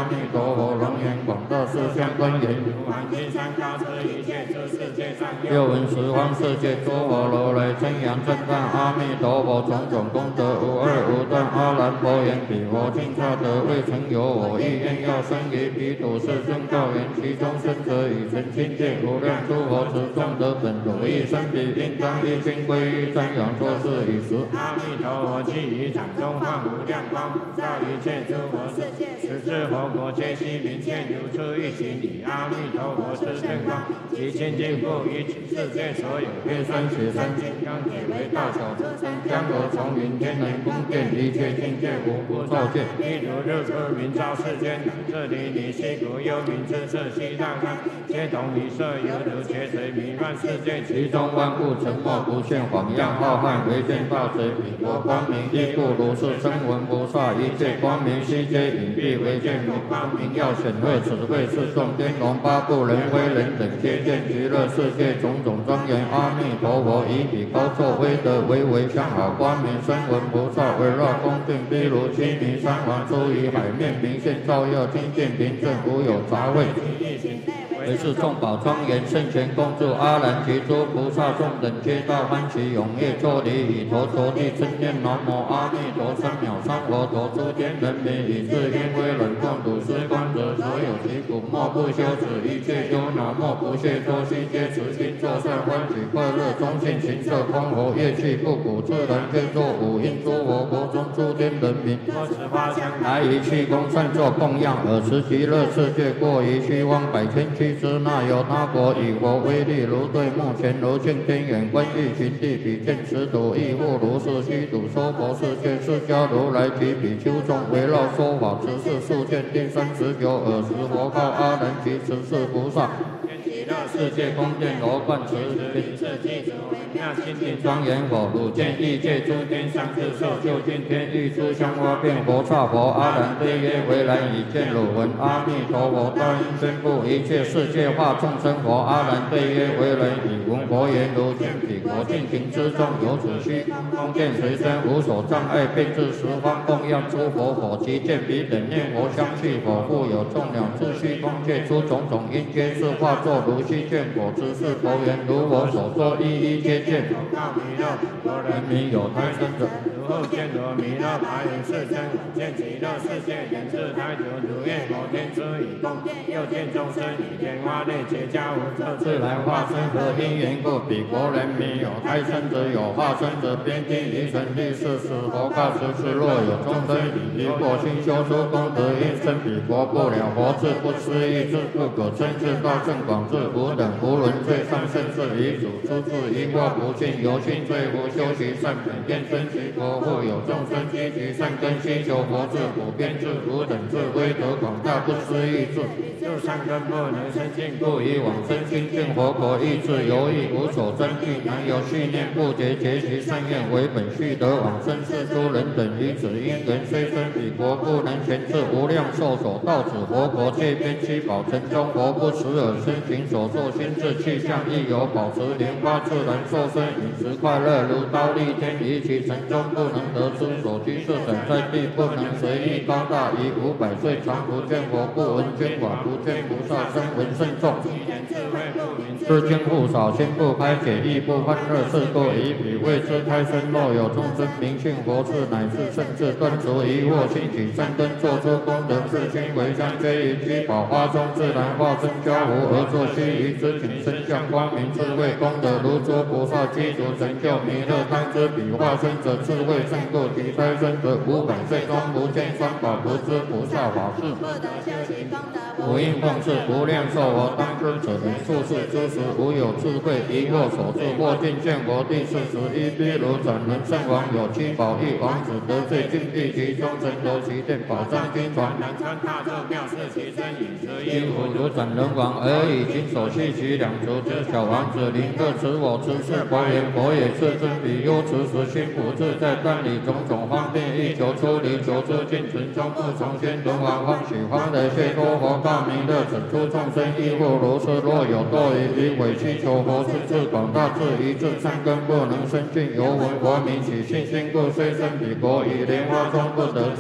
弥陀佛，龙眼广大四相庄严， 如满金山高持一切诸世界上又闻十方世界诸佛如来称扬称赞阿弥陀佛，种种功德无二无断。阿难佛言：彼佛尽刹得未曾有我意愿要生于彼土世尊告言：其中生者以成清净无量诸佛持众德本如意生彼应当一心归依瞻仰作是以时。 阿弥陀佛即于掌中放无量光，照一切诸佛世界，十智佛国皆悉明现，如出一形以阿弥陀佛之圣光，其清净不于世界所有月山雪山金刚体为大小诸山江河从云天人宫殿一切境界无不照见。 譬如日出明照世间，这里离西国幽冥之色西大山，皆同一色，犹如劫水弥漫世界， 其中万物沉默不现，晃漾浩瀚，唯见大水彼国光明，亦复如是。声闻菩萨一切光明悉皆隐蔽，唯见光明耀显赫。此谓是众天龙八部人非人等，皆见极乐世界种种庄严。阿弥陀佛以彼高作威德，巍巍相好光明。声闻菩萨围绕恭敬，譬如七迷三王出于海面，明现照耀，清净平正，无有杂秽。为是众宝庄严，圣贤共住。阿难及诸菩萨众等，皆大欢喜踊跃作礼，以头着地称念南无阿弥陀三藐三佛陀。诸天人民以至因为忍众睹施观者，所有其苦莫不修持，一切忧恼莫不懈脱，悉皆持心作善，欢喜快乐，中性行色空活，乐器不鼓，自然皆作五音。诸佛国中诸天人民， 多持花香来于气功善作供养，尔时极乐世界过于虚妄百千俱胝，那有他国以佛威力，如对目前如镜天眼，观欲寻地，比见此土，亦复如是。虚土娑婆世界，释迦如来及比丘众围绕说法，此事数见第39。尔时佛告阿难及十世菩萨：世界宫殿罗贯持金色具足微妙清净庄严佛，汝见异界诸天上智受就近天欲诸香花变佛刹佛。阿难对曰：唯然已见汝闻阿弥陀佛大应宣布一切世界化众生佛。阿难对曰：唯然已闻佛言，如见彼国尽情之中，有此虚空殿随身，无所障碍，遍至十方供养诸佛佛。其见彼等念佛相续佛，复有众鸟自虚空界出种种因，皆是化作如虚见佛之事佛缘，如我所说一一皆见。 告弥勒，佛人民有胎生者， 如后见罗弥勒白云世尊，见极乐世界人自胎久，如愿摩天出以供殿，又见众生以莲花类结跏无色自然化身何因缘故？彼国人民有胎生者，有化身者，边听于神力是使佛告十世，若有众生以离过心修出功德，因生彼国不了佛智，不思议智，不可称智大圣广智，无等无伦最上甚至遗主出自因过不尽，由心罪无修习善本愿生其国，复有众生积集善根，希求佛智，普遍智，无等智，威德广大，不思议智， 就善根不能生尽， 故以往生清净佛国意志犹豫，无所争据，难有续念不竭，结其善愿为本续得往生是诸人等于此因缘，虽生彼国不能全至无量寿所到此佛国，界边七宝城中佛不时而身行所作心智气象，亦有保持莲花自然受身，饮食快乐如刀立天，于其城中不能得出所居设等在地，不能随意高大，以500岁常不见佛，不闻经法，不见菩萨声闻甚众，知经不少，心不开解，亦不欢乐，是故以彼为之胎生。若有众生明信佛智，乃至甚至断除疑惑，兴起善根，做出功德，自心为香，皆于居宝花中自然化身交互，而作须臾之景，身相光明，智慧功德如诸菩萨积足成就弥勒当知彼化身者，智慧胜过其胎生者，500岁中不见三宝，不知菩萨法事， 不得修习功德， 无因奉事，无量寿佛当知者人，处世之时，无有智慧疑惑所致，或尽见佛第41，譬如转轮圣王有七宝，一王子得罪禁闭其中，神罗其殿，宝藏金传， 南川大咒妙是其身饮食因衣复如转轮王，而已经手系其两足之小王子，临客持我持是佛言，佛也是真彼忧持时，心不自在，但以种种方便，欲求出离，求出尽存中，不从先轮王欢喜欢的谢脱佛告弥勒，整出众生亦复如是。若有堕于彼委屈求佛是智广大，智一智善根不能生尽，犹闻佛名起信心故，虽生彼国，以莲花中不得